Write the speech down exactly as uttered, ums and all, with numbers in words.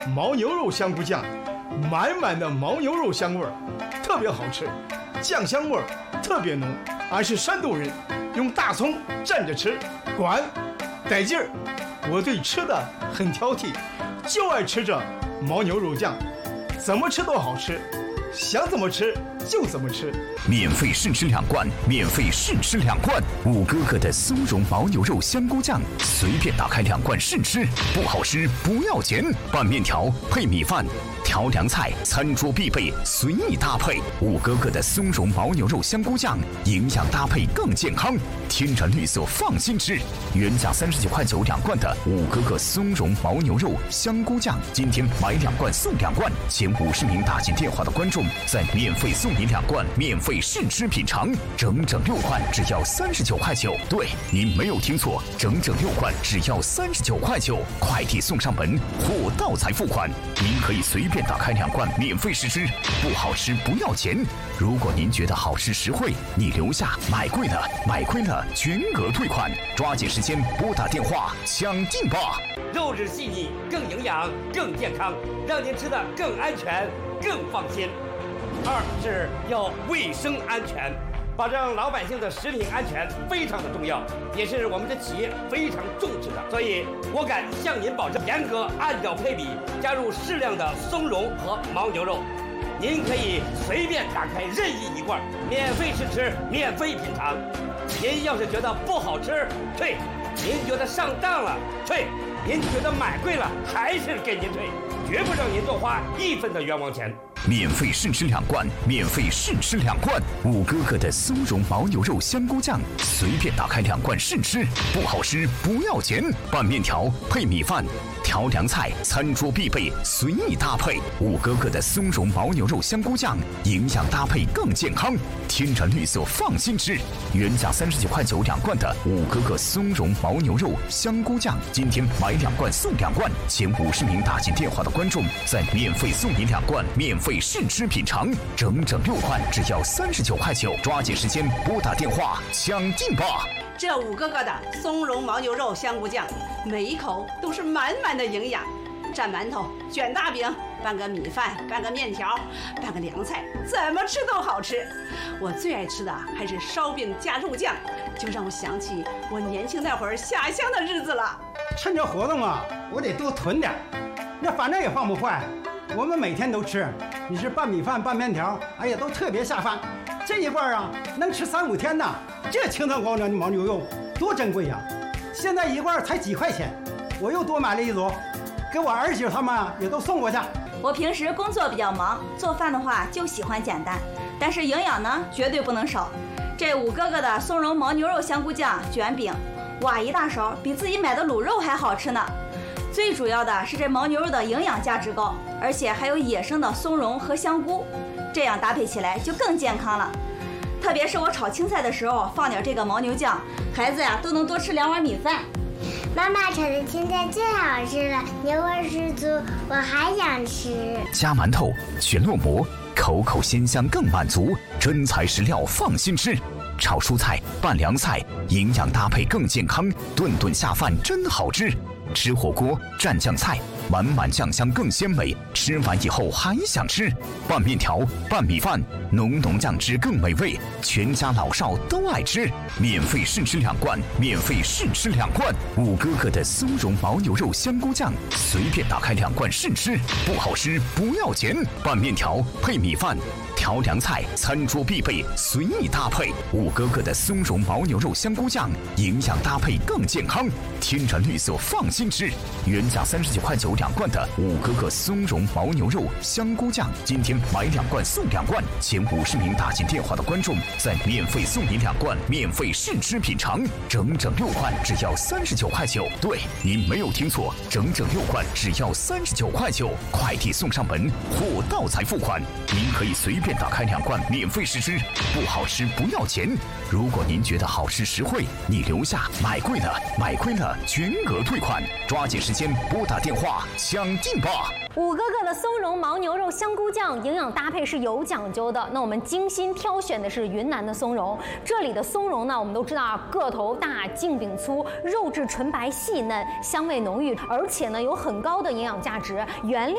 牦牛肉香菇酱，满满的牦牛肉香味儿，特别好吃，酱香味儿特别浓。俺是山东人，用大葱蘸着吃，管得劲儿。我对吃的很挑剔，就爱吃这牦牛肉酱，怎么吃都好吃，想怎么吃就怎么吃。 免费试吃两罐，免费试吃两罐。五哥哥的松茸牦牛肉香菇酱，随便打开两罐试吃，不好吃不要钱。拌面条配米饭，调凉菜，餐桌必备，随意搭配。五哥哥的松茸牦牛肉香菇酱，营养搭配更健康，天然绿色放心吃。原价三十九块九两罐的五哥哥松茸牦牛肉香菇酱，今天买两罐送两罐，前五十名打进电话的观众再免费送你两罐，免费试吃品尝，整整六罐只要三十九块九。对，您没有听错，整整六罐只要三十九块九，快递送上门，货到才付款。您可以随便打开两罐免费试吃，不好吃不要钱。如果您觉得好吃实惠，你留下，买贵了买亏了全额退款。抓紧时间拨打电话抢订吧！ 肉质细腻，更营养，更健康，让您吃得更安全、更放心。二是要卫生安全，保证老百姓的食品安全非常的重要，也是我们的企业非常重视的。所以我敢向您保证，严格按照配比加入适量的松茸和牦牛肉。您可以随便打开任意一罐，免费试吃，免费品尝。您要是觉得不好吃，退；您觉得上当了，退；您觉得买贵了，还是给您退，绝不让您多花一分的冤枉钱。 免费试吃两罐，免费试吃两罐。五哥哥的松茸牦牛肉香菇酱，随便打开两罐试吃，不好吃不要钱。拌面条配米饭，调凉菜，餐桌必备，随意搭配。五哥哥的松茸牦牛肉香菇酱，营养搭配更健康，天然绿色放心吃。原价三十九块九两罐的五哥哥松茸牦牛肉香菇酱，今天买两罐送两罐，前五十名打进电话的观众再免费送你两罐，免费试吃品尝，整整六罐只要三十九块九，抓紧时间拨打电话抢订吧！ 这五哥哥的松茸牦牛肉香菇酱，每一口都是满满的营养。蘸馒头，卷大饼，拌个米饭，拌个面条，拌个凉菜，怎么吃都好吃。我最爱吃的还是烧饼加肉酱，就让我想起我年轻那会儿下乡的日子了。 趁着活动啊，我得多囤点，那反正也放不坏。我们每天都吃，你是拌米饭、拌面条，哎呀，都特别下饭。这一罐啊，能吃三五天呢。这清汤光亮的牦牛肉多珍贵呀！现在一罐才几块钱，我又多买了一箩，给我儿媳他们也都送过去。 我平时工作比较忙，做饭的话就喜欢简单，但是营养呢绝对不能少。这五哥哥的松茸牦牛肉香菇酱卷饼，哇，一大勺，比自己买的卤肉还好吃呢。最主要的是这牦牛肉的营养价值高，而且还有野生的松茸和香菇，这样搭配起来就更健康了。特别是我炒青菜的时候放点这个牦牛酱，孩子呀都能多吃两碗米饭。 妈妈炒的青菜最好吃了，牛味十足，我还想吃。 加馒头，全烙馍，口口鲜香更满足，真材实料放心吃。炒蔬菜，拌凉菜，营养搭配更健康，顿顿下饭真好吃。吃火锅蘸酱菜，满满酱香更鲜美，吃完以后还想吃。拌面条、拌米饭，浓浓酱汁更美味，全家老少都爱吃。免费试吃两罐，免费试吃两罐。五哥哥的松茸牦牛肉香菇酱，随便打开两罐试吃，不好吃不要钱。拌面条配米饭，调凉菜，餐桌必备，随意搭配。五哥哥的松茸牦牛肉香菇酱，营养搭配更健康，天然绿色放心吃。原价三十九块九两罐的五哥哥松茸牦牛肉香菇酱，今天买两罐送两罐，前五十名打进电话的观众再免费送你两罐，免费试吃品尝，整整六罐只要三十九块九。对，您没有听错，整整六罐只要三十九块九，快递送上门，货到才付款。您可以随便打开两罐免费试吃，不好吃不要钱。如果您觉得好吃实惠，你留下，买贵了买亏了全额退款。抓紧时间拨打电话抢订吧！ 五哥哥的松茸牦牛肉香菇酱营养搭配是有讲究的。那我们精心挑选的是云南的松茸，这里的松茸呢，我们都知道个头大、茎柄粗、肉质纯白细嫩、香味浓郁，而且呢有很高的营养价值，原料